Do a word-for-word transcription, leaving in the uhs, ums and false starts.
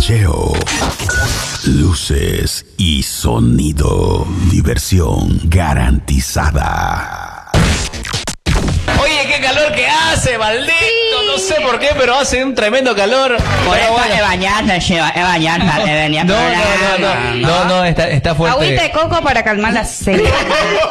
Parcheo. Luces y sonido. Diversión garantizada. Oye, qué calor que hace, maldito. Sí. No sé por qué, pero hace un tremendo calor. Por eso es bañarse, Shiva, es bañarse, es venir no, no, no, no, no, no, está, está fuerte. Agüita de coco para calmar la sed.